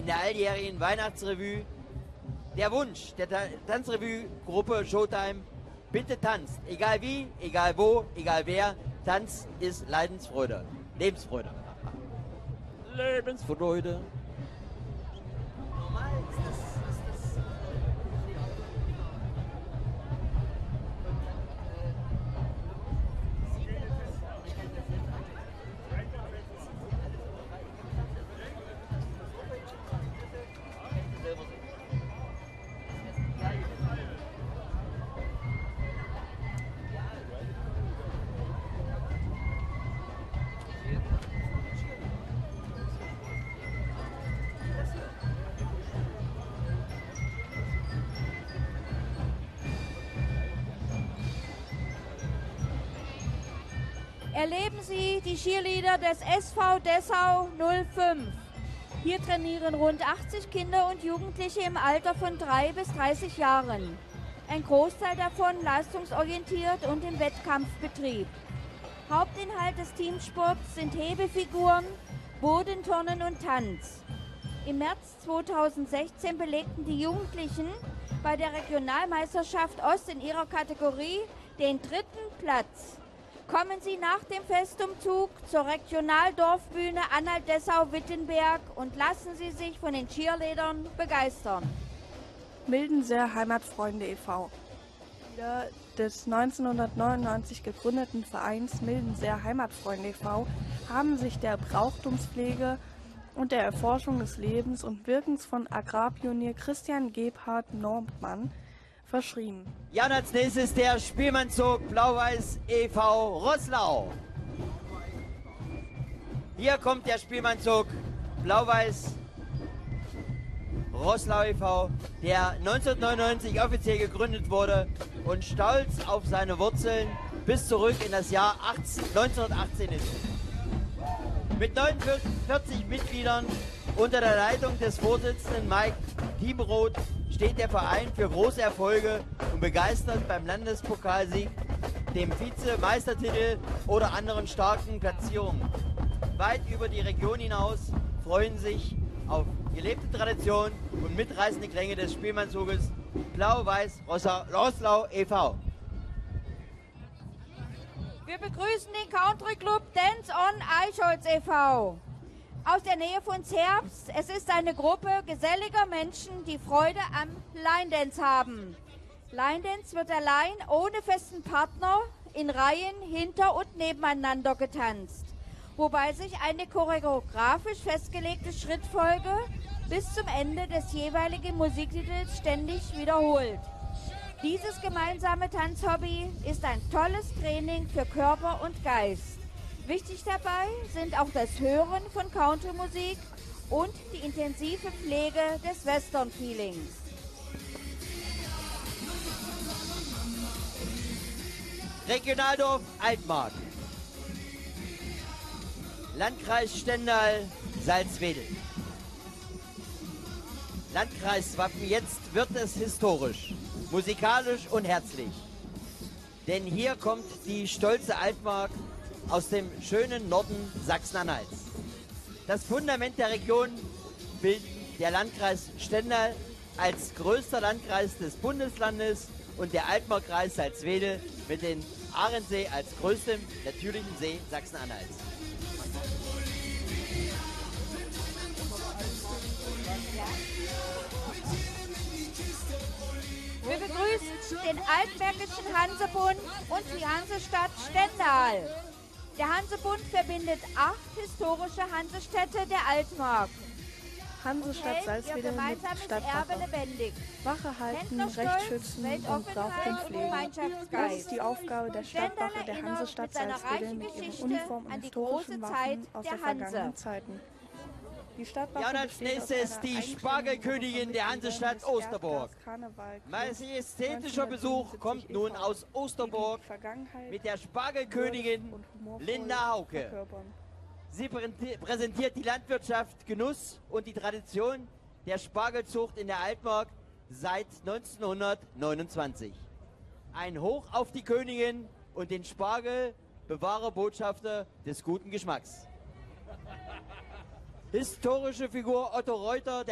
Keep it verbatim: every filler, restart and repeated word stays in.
in der alljährigen Weihnachtsrevue. Der Wunsch der Ta Tanzrevue-Gruppe Showtime: bitte tanzt. Egal wie, egal wo, egal wer. Tanz ist Leidensfreude. Lebensfreude. Lebensfreude. Normal ist das, ist das Erleben Sie die Cheerleader des S V Dessau null fünf. Hier trainieren rund achtzig Kinder und Jugendliche im Alter von drei bis dreißig Jahren. Ein Großteil davon leistungsorientiert und im Wettkampfbetrieb. Hauptinhalt des Teamsports sind Hebefiguren, Bodenturnen und Tanz. Im März zweitausendsechzehn belegten die Jugendlichen bei der Regionalmeisterschaft Ost in ihrer Kategorie den dritten Platz. Kommen Sie nach dem Festumzug zur Regionaldorfbühne Anhalt-Dessau-Wittenberg und lassen Sie sich von den Cheerleadern begeistern. Mildenser Heimatfreunde e V Mitglieder des neunzehnhundertneunundneunzig gegründeten Vereins Mildenser Heimatfreunde e V haben sich der Brauchtumspflege und der Erforschung des Lebens und Wirkens von Agrarpionier Christian Gebhard Normmann verschrieben. Ja, und als nächstes der Spielmannzug Blau-Weiß e V Roßlau. Hier kommt der Spielmannzug Blau-Weiß Roßlau e V, der neunzehnhundertneunundneunzig offiziell gegründet wurde und stolz auf seine Wurzeln bis zurück in das Jahr neunzehnhundertachtzehn ist. Mit neunundvierzig Mitgliedern unter der Leitung des Vorsitzenden Mike Dieberoth steht der Verein für große Erfolge und begeistert beim Landespokalsieg, dem Vizemeistertitel oder anderen starken Platzierungen. Weit über die Region hinaus freuen sich auf gelebte Tradition und mitreißende Klänge des Spielmannzuges Blau-Weiß Roßlau e V. Wir begrüßen den Country Club Dance on Eichholz e V aus der Nähe von Zerbst. Es ist eine Gruppe geselliger Menschen, die Freude am Line Dance haben. Line Dance wird allein ohne festen Partner in Reihen hinter und nebeneinander getanzt, wobei sich eine choreografisch festgelegte Schrittfolge bis zum Ende des jeweiligen Musiktitels ständig wiederholt. Dieses gemeinsame Tanzhobby ist ein tolles Training für Körper und Geist. Wichtig dabei sind auch das Hören von Country-Musik und die intensive Pflege des Western-Feelings. Regionaldorf Altmark. Landkreis Stendal, Salzwedel. Landkreiswappen, jetzt wird es historisch, musikalisch und herzlich. Denn hier kommt die stolze Altmark aus dem schönen Norden Sachsen-Anhalts. Das Fundament der Region bildet der Landkreis Stendal als größter Landkreis des Bundeslandes und der Altmarkkreis Salzwedel mit dem Ahrensee als größtem natürlichen See Sachsen-Anhalts. Wir begrüßen den Altmärkischen Hansebund und die Hansestadt Stendal. Der Hansebund verbindet acht historische Hansestädte der Altmark. Hansestadt Salzwedel mit Stadtwache. lebendig. Wache halten, Recht schützen und Brauchtum pflegen. Das ist die Aufgabe der Stadtwache der Hansestadt Salzwedel mit ihren Uniformen und historischen Waffen aus der vergangenen Zeiten. Die Stadtwache ja, und als nächstes die Spargelkönigin der Hansestadt Osterburg. Majestätischer Besuch kommt nun aus Osterburg mit der Spargelkönigin Linda Hauke. Sie präsentiert die Landwirtschaft, Genuss und die Tradition der Spargelzucht in der Altmark seit neunzehnhundertneunundzwanzig. Ein Hoch auf die Königin und den Spargel, Bewahrer-Botschafter des guten Geschmacks. Historische Figur Otto Reuter, der